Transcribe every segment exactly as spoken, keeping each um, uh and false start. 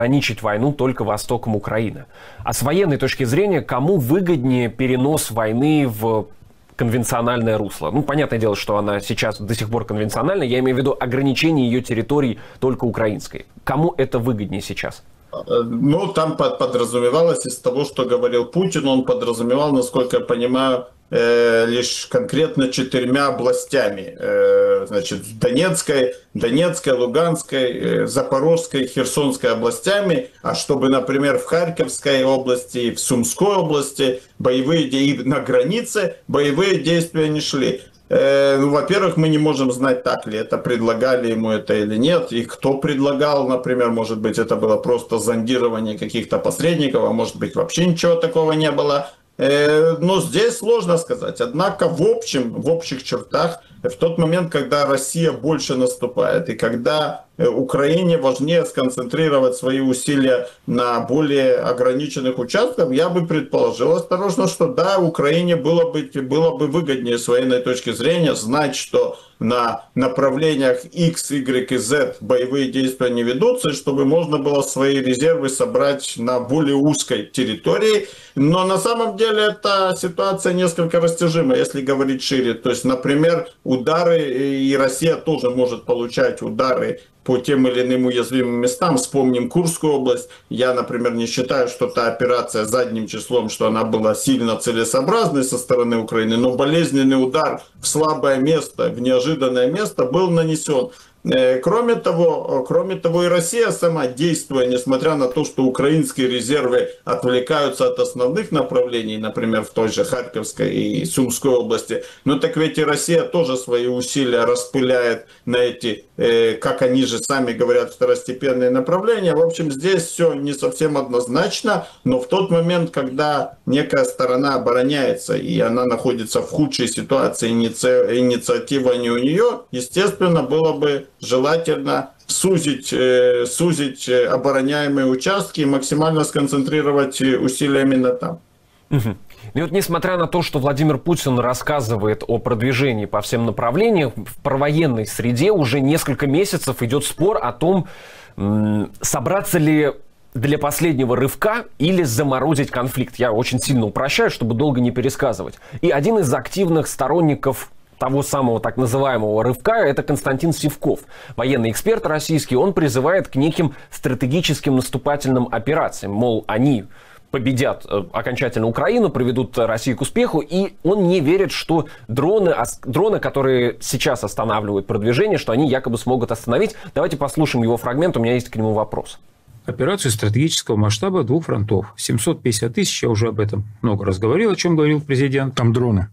ограничить войну только востоком Украины. А с военной точки зрения, кому выгоднее перенос войны в конвенциональное русло? Ну, понятное дело, что она сейчас до сих пор конвенциональная, я имею в виду ограничение ее территорий только украинской. Кому это выгоднее сейчас? Ну, там подразумевалось из того, что говорил Путин, он подразумевал, насколько я понимаю, э, лишь конкретно четырьмя областями. Э, значит, Донецкой, Донецкой, Луганской, э, Запорожской, Херсонской областями, а чтобы, например, в Харьковской области, в Сумской области боевые действия на границе, боевые действия не шли. Ну, во-первых, мы не можем знать, так ли это, предлагали ему это или нет, и кто предлагал, например, может быть, это было просто зондирование каких-то посредников, а может быть, вообще ничего такого не было. Но здесь сложно сказать. Однако в общем, в общих чертах, в тот момент, когда Россия больше наступает, и когда Украине важнее сконцентрировать свои усилия на более ограниченных участках, я бы предположил осторожно, что да, Украине было бы, было бы выгоднее с военной точки зрения знать, что на направлениях X, Y и Z боевые действия не ведутся, и чтобы можно было свои резервы собрать на более узкой территории. Но на самом деле эта ситуация несколько растяжима, если говорить шире. То есть, например, удары, и Россия тоже может получать удары по тем или иным уязвимым местам. Вспомним Курскую область. Я, например, не считаю, что та операция задним числом, что она была сильно целесообразной со стороны Украины, но болезненный удар в слабое место, в неожиданное место был нанесен. Кроме того, кроме того, и Россия сама, действуя, несмотря на то, что украинские резервы отвлекаются от основных направлений, например, в той же Харьковской и Сумской области, но так ведь и Россия тоже свои усилия распыляет на эти, как они же сами говорят, второстепенные направления. В общем, здесь все не совсем однозначно, но в тот момент, когда некая сторона обороняется и она находится в худшей ситуации, иници... инициатива не у нее, естественно, было бы желательно сузить, э, сузить обороняемые участки и максимально сконцентрировать усилия именно там. Угу. И вот несмотря на то, что Владимир Путин рассказывает о продвижении по всем направлениям, в провоенной среде уже несколько месяцев идет спор о том, собраться ли для последнего рывка или заморозить конфликт. Я очень сильно упрощаю, чтобы долго не пересказывать. И один из активных сторонников того самого так называемого рывка, это Константин Сивков, военный эксперт российский. Он призывает к неким стратегическим наступательным операциям. Мол, они победят окончательно Украину, приведут Россию к успеху. И он не верит, что дроны, дроны, которые сейчас останавливают продвижение, что они якобы смогут остановить. Давайте послушаем его фрагмент, у меня есть к нему вопрос. Операцию стратегического масштаба двух фронтов. семьсот пятьдесят тысяч, я уже об этом много раз говорил, о чем говорил президент. Там дроны.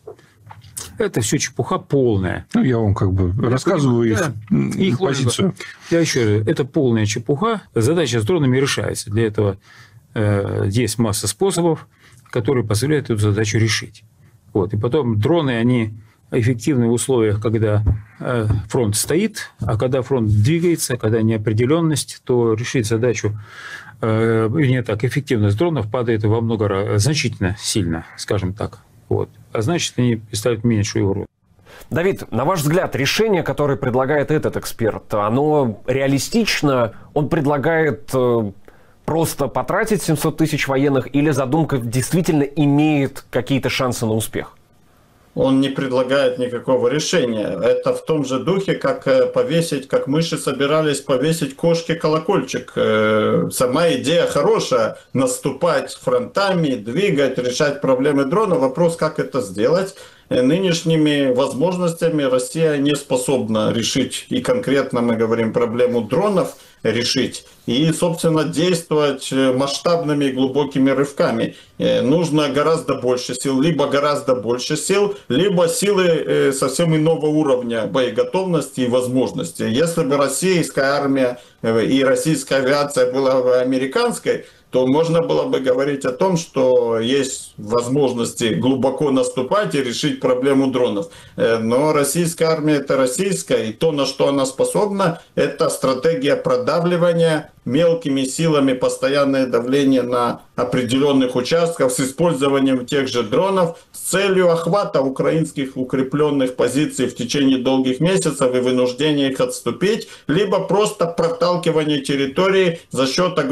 Это все чепуха полная. Ну, я вам как бы я рассказываю их, да, их позицию. Я еще раз, это полная чепуха. Задача с дронами решается. Для этого э, есть масса способов, которые позволяют эту задачу решить. Вот. И потом дроны, они эффективны в условиях, когда э, фронт стоит, а когда фронт двигается, когда неопределенность, то решить задачу, э, не так, эффективность дронов падает во много раз, значительно сильно, скажем так. Вот. А значит, они представляют меньшую угрозу. Давид, на ваш взгляд, решение, которое предлагает этот эксперт, оно реалистично? Он предлагает э, просто потратить семьсот тысяч военных или задумка действительно имеет какие-то шансы на успех? Он не предлагает никакого решения. Это в том же духе, как повесить, как мыши собирались повесить кошке колокольчик. Сама идея хорошая. Наступать фронтами, двигать, решать проблемы дрона. Вопрос, как это сделать. Нынешними возможностями Россия не способна решить, и конкретно мы говорим проблему дронов, решить, и, собственно, действовать масштабными и глубокими рывками. Нужно гораздо больше сил, либо гораздо больше сил, либо силы совсем иного уровня боеготовности и возможности. Если бы российская армия и российская авиация была бы американской, то можно было бы говорить о том, что есть возможности глубоко наступать и решить проблему дронов. Но российская армия — это российская, и то, на что она способна, это стратегия продавливания мелкими силами, постоянное давление на определенных участках с использованием тех же дронов с целью охвата украинских укрепленных позиций в течение долгих месяцев и вынуждения их отступить, либо просто проталкивание территории за счет огромных